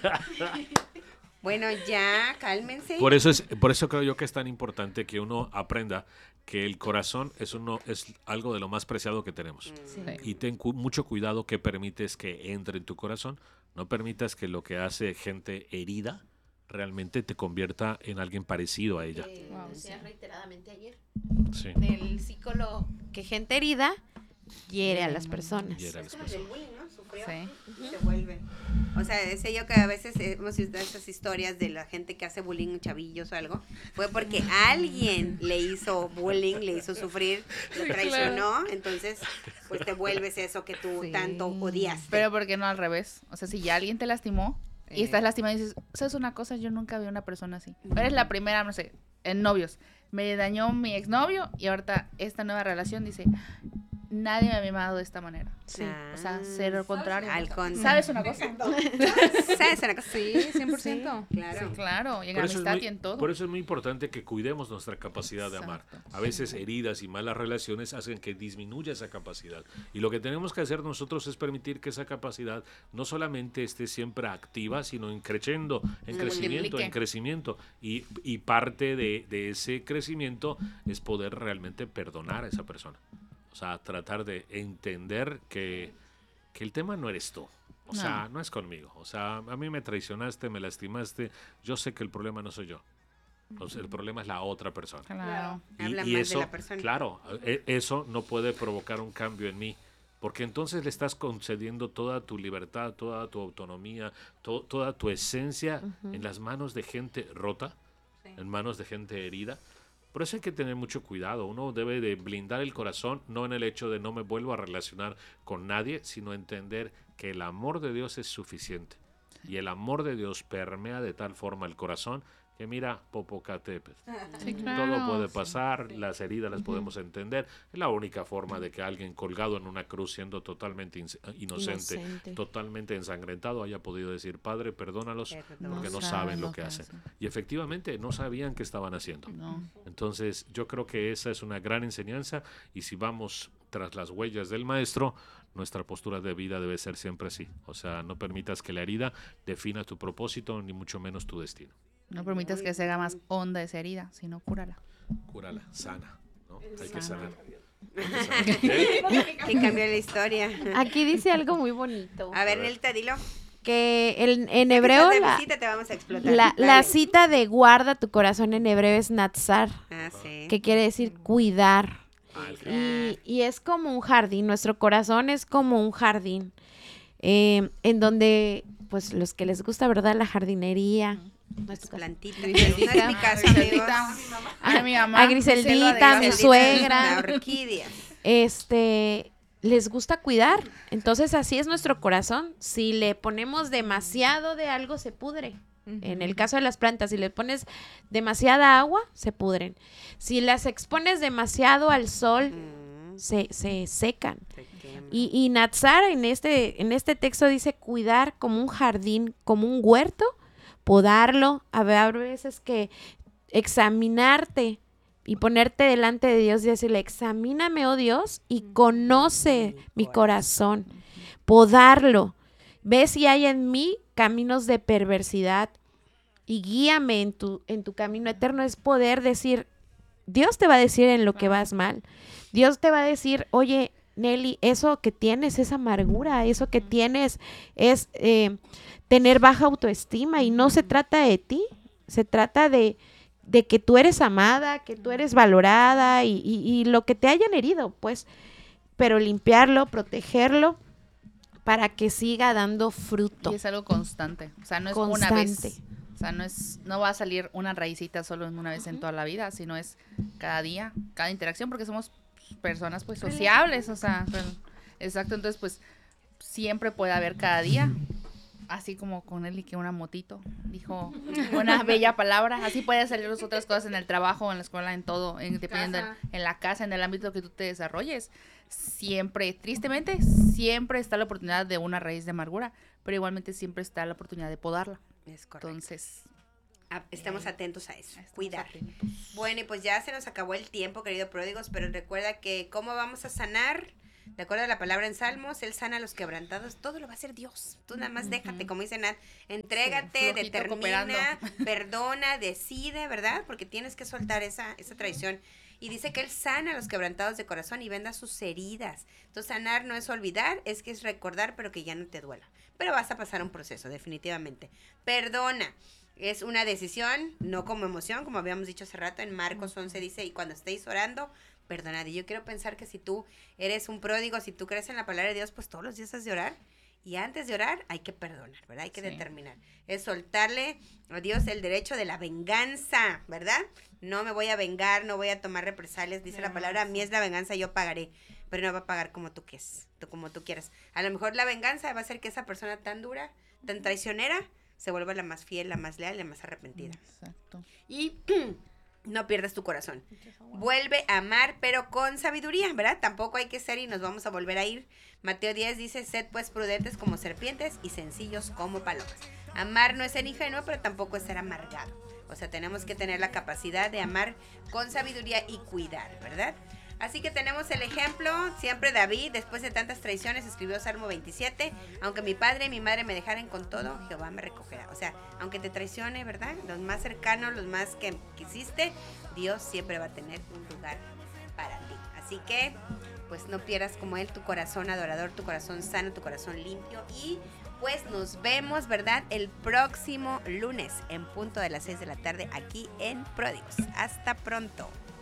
Bueno, ya, cálmense. Por eso creo yo que es tan importante que uno aprenda que el corazón es algo de lo más preciado que tenemos. Sí. Y ten mucho cuidado que permites que entre en tu corazón. No permitas que lo que hace gente herida realmente te convierta en alguien parecido a ella. Wow, decía reiteradamente ayer Sí. del psicólogo que gente herida hiere a las personas. Hiere a las Es como personas. el bullying, ¿no? Sufrió Sí. y se vuelve. O sea, sé yo que a veces hemos visto esas historias de la gente que hace bullying, chavillos o algo. Fue porque alguien le hizo bullying, le hizo sufrir, lo traicionó. Entonces, pues te vuelves eso que tú Sí. tanto odiaste. Pero ¿por qué no al revés? O sea, si ya alguien te lastimó y estás lastimado y dices, ¿sabes una cosa? Yo nunca vi a una persona así. Eres la primera, no sé, en novios. Me dañó mi exnovio y ahorita esta nueva relación dice, nadie me había amado de esta manera. Sí. O sea, ser lo contrario. Al contrario. ¿Sabes una cosa? ¿Sabes una cosa? Sí, 100%. Claro. Sí, claro, y en Por eso, amistad y en todo. por eso es muy importante que cuidemos nuestra capacidad de amar. Exacto. A veces heridas y malas relaciones hacen que disminuya esa capacidad. Y lo que tenemos que hacer nosotros es permitir que esa capacidad no solamente esté siempre activa, sino en crescendo, en crecimiento, multiplique. en crecimiento. Y parte de ese crecimiento es poder realmente perdonar a esa persona. O sea, tratar de entender que el tema no eres tú. O sea, no es conmigo. O sea, a mí me traicionaste, me lastimaste. Yo sé que el problema no soy yo. O sea, el problema es la otra persona. Claro. Habla Y más eso, de la persona. claro, eso no puede provocar un cambio en mí. Porque entonces le estás concediendo toda tu libertad, toda tu autonomía, toda tu esencia en las manos de gente rota, en manos de gente herida. Por eso hay que tener mucho cuidado. Uno debe de blindar el corazón, no en el hecho de no me vuelvo a relacionar con nadie, sino entender que el amor de Dios es suficiente. Y el amor de Dios permea de tal forma el corazón que mira, Popocatépetl. Sí, claro. Todo puede pasar, las heridas las podemos entender. Es la única forma de que alguien colgado en una cruz siendo totalmente inocente, totalmente ensangrentado, haya podido decir, Padre, perdónalos, porque no saben lo que hacen. Y efectivamente no sabían qué estaban haciendo. No. Entonces yo creo que esa es una gran enseñanza y si vamos tras las huellas del maestro, nuestra postura de vida debe ser siempre así. O sea, no permitas que la herida defina tu propósito ni mucho menos tu destino. No permitas que se haga más honda esa herida, sino cúrala. Cúrala, sana, ¿no? Hay que Sana. sanar. Que cambió la historia. Aquí dice algo muy bonito. A ver, Nelita, dilo. Que en hebreo Estás de la, visita, te vamos a explotar. la Dale. cita de guarda tu corazón en hebreo es natsar, Ah, sí. que quiere decir cuidar. Claro. Y es como un jardín, nuestro corazón es como un jardín, en donde, pues, los que les gusta, ¿verdad? La jardinería. Nuestras plantitas. No Griseldita. es mi caso, amigos. Griseldita. A mi mamá. A Griseldita, Griselda de mi Gracia. suegra. La orquídea. Les gusta cuidar. Entonces, así es nuestro corazón. Si le ponemos demasiado de algo, se pudre. En el caso de las plantas, si le pones demasiada agua, se pudren. Si las expones demasiado al sol, se secan. Y Natsar en este texto dice cuidar como un jardín, como un huerto, podarlo. A veces que examinarte y ponerte delante de Dios y decirle, examíname, oh Dios, y conoce mi corazón. Podarlo. Ve si hay en mí caminos de perversidad y guíame en tu camino eterno. Es poder decir, Dios te va a decir en lo que vas mal. Dios te va a decir, oye, Nelly, eso que tienes es amargura, eso que tienes es tener baja autoestima y no se trata de ti, se trata de que tú eres amada, que tú eres valorada y lo que te hayan herido, pues, pero limpiarlo, protegerlo para que siga dando fruto. Y es algo constante, o sea, no es una vez. O sea, no va a salir una raicita solo una vez en toda la vida, sino es cada día, cada interacción, porque somos personas pues sociables, o sea, exacto, entonces pues siempre puede haber cada día, así como con él y que una motito, dijo una bella palabra, así puede salir las otras cosas en el trabajo, en la escuela, en todo, dependiendo en la casa, en el ámbito que tú te desarrolles. Siempre, tristemente, siempre está la oportunidad de una raíz de amargura, pero igualmente siempre está la oportunidad de podarla. Es correcto. Entonces, estamos atentos a eso, estamos cuidar. atentos. Bueno, y pues ya se nos acabó el tiempo, querido pródigos, pero recuerda que cómo vamos a sanar De acuerdo a la palabra en Salmos, Él sana a los quebrantados, todo lo va a hacer Dios. Tú nada más déjate, como dice Nat, entrégate, determina, perdona, decide, ¿verdad? Porque tienes que soltar esa traición. Y dice que Él sana a los quebrantados de corazón y venda sus heridas. Entonces, sanar no es olvidar, es que es recordar, pero que ya no te duela. Pero vas a pasar un proceso, definitivamente. Perdona. Es una decisión, no como emoción, como habíamos dicho hace rato. En Marcos 11 dice, y cuando estéis orando, perdonad. Y yo quiero pensar que si tú eres un pródigo, si tú crees en la palabra de Dios, pues todos los días has de orar. Y antes de orar hay que perdonar, ¿verdad? Hay que determinar. Es soltarle a Dios el derecho de la venganza, ¿verdad? No me voy a vengar, no voy a tomar represalias. Dice la palabra, a mí es la venganza, yo pagaré. Pero no va a pagar como tú quieras. A lo mejor la venganza va a hacer que esa persona tan dura, tan traicionera, se vuelva la más fiel, la más leal, la más arrepentida. Exacto. Y no pierdas tu corazón. Vuelve a amar, pero con sabiduría, ¿verdad? Tampoco hay que ser y nos vamos a volver a ir. Mateo 10 dice, sed pues prudentes como serpientes y sencillos como palomas. Amar no es ser ingenuo, pero tampoco es ser amargado. O sea, tenemos que tener la capacidad de amar con sabiduría y cuidar, ¿verdad? Así que tenemos el ejemplo, siempre David, después de tantas traiciones, escribió Salmo 27, aunque mi padre y mi madre me dejaren con todo, Jehová me recogerá. O sea, aunque te traicione, ¿verdad? Los más cercanos, los más que quisiste, Dios siempre va a tener un lugar para ti. Así que, pues no pierdas como Él tu corazón adorador, tu corazón sano, tu corazón limpio. Y pues nos vemos, ¿verdad? El próximo lunes en punto de las 6 de la tarde aquí en Pródigos. Hasta pronto.